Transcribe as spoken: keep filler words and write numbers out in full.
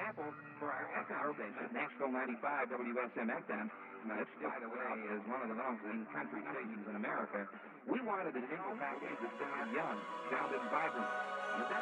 sample for our F M station, Nashville ninety-five W S M F M, which, by the way, is one of the longest country stations in America. We wanted a jingle package that sounded young, sounded vibrant.